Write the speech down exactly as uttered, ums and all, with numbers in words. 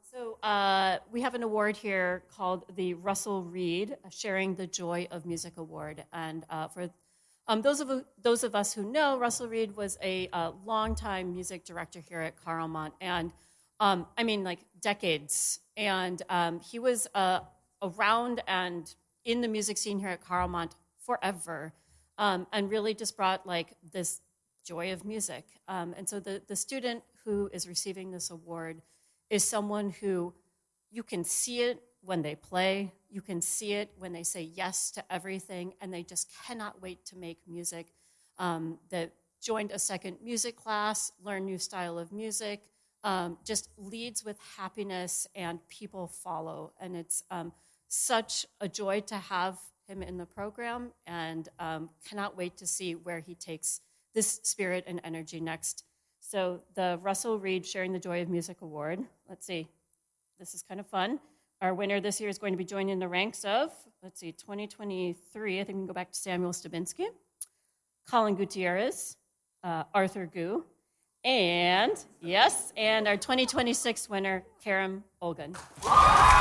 So uh, we have an award here called the Russell Reed Sharing the Joy of Music Award. And uh, for um, those of those of us who know, Russell Reed was a uh, longtime music director here at Carlmont. And um, I mean, like decades. And um, he was uh, around and in the music scene here at Carlmont forever, um, and really just brought like this joy of music. Um, and so the, the student who is receiving this award is someone who you can see it when they play, you can see it when they say yes to everything, and they just cannot wait to make music. Um, that joined a second music class, learned new style of music, um, just leads with happiness, and people follow. And it's um, such a joy to have him in the program, and um, cannot wait to see where he takes this spirit and energy next. So the Russell Reed Sharing the Joy of Music Award, let's see, this is kind of fun. Our winner this year is going to be joining the ranks of, let's see, twenty twenty-three, I think we can go back to Samuel Stabinsky, Colin Gutierrez, uh, Arthur Gu, and, yes, and our twenty twenty-six winner, Karim Olgun.